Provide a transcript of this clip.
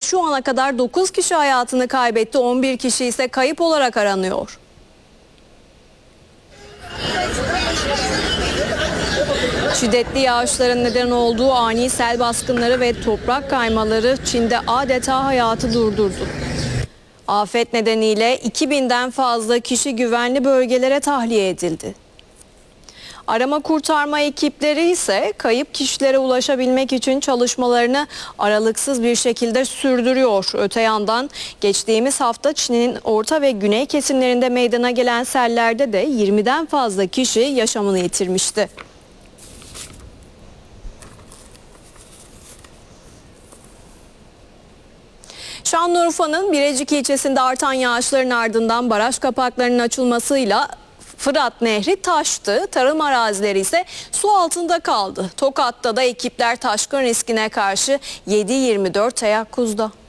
şu ana kadar 9 kişi hayatını kaybetti, 11 kişi ise kayıp olarak aranıyor. Şiddetli yağışların neden olduğu ani sel baskınları ve toprak kaymaları Çin'de adeta hayatı durdurdu. Afet nedeniyle 2000'den fazla kişi güvenli bölgelere tahliye edildi. Arama kurtarma ekipleri ise kayıp kişilere ulaşabilmek için çalışmalarını aralıksız bir şekilde sürdürüyor. Öte yandan geçtiğimiz hafta Çin'in orta ve güney kesimlerinde meydana gelen sellerde de 20'den fazla kişi yaşamını yitirmişti. Şanlıurfa'nın Birecik ilçesinde artan yağışların ardından baraj kapaklarının açılmasıyla Fırat Nehri taştı. Tarım arazileri ise su altında kaldı. Tokat'ta da ekipler taşkın riskine karşı 7/24 teyakkuzda.